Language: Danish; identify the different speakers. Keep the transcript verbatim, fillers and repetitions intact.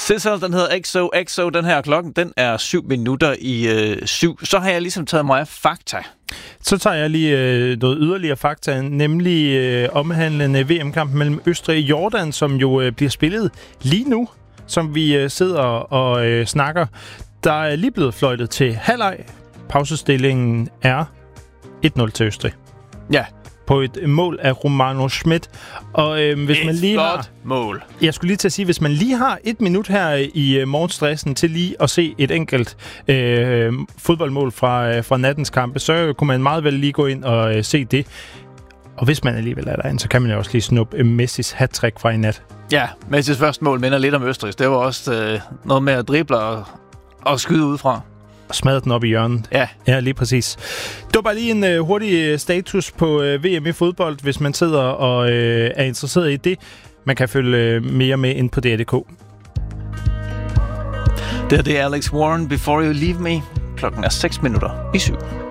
Speaker 1: Sizzle, den hedder X O X O, den her klokken, den er syv minutter i øh, syv. Så har jeg ligesom taget mig af fakta.
Speaker 2: Så tager jeg lige øh, noget yderligere fakta, nemlig øh, omhandlende V M-kampen mellem Østrig og Jordan, som jo øh, bliver spillet lige nu, som vi øh, sidder og øh, snakker. Der er lige blevet fløjtet til halvleg. Pausestillingen er et nul til Østrig.
Speaker 1: Ja.
Speaker 2: På et mål af Romano Schmidt. Og øh, hvis
Speaker 1: et
Speaker 2: man lige
Speaker 1: flot
Speaker 2: har,
Speaker 1: mål.
Speaker 2: Jeg skulle lige til at sige, hvis man lige har et minut her i øh, morgenstressen til lige at se et enkelt øh, fodboldmål fra, øh, fra nattens kampe, så kunne man meget vel lige gå ind og øh, se det. Og hvis man alligevel er derinde, så kan man jo også lige snuppe Messis hat-trick fra i nat.
Speaker 1: Ja, Messis første mål minder lidt om Østrigs. Det var også øh, noget med at drible og, og skyde udefra.
Speaker 2: Og smadre den op i hjørnet.
Speaker 1: Ja.
Speaker 2: Ja, lige præcis. Det var bare lige en øh, hurtig status på øh, V M i fodbold, hvis man sidder og øh, er interesseret i det. Man kan følge øh, mere med ind på D R punktum d k.
Speaker 1: Det er det Alex Warren, Before You Leave Me. Klokken er seks minutter i syv.